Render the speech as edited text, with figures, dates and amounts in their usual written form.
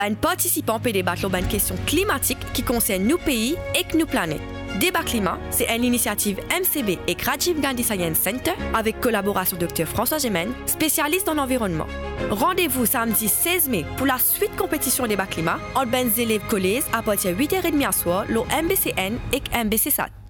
Un participant peut débattre sur une question climatique qui concerne nos pays et nos planètes. Débat climat, c'est une initiative MCB et Rajiv Gandhi Science Center avec collaboration Dr François Gemène, spécialiste dans l'environnement. Rendez-vous samedi 16 mai pour la suite compétition débat climat entre les élèves collèges à partir de 8h30 à soir, le MBCN et MBC SAT.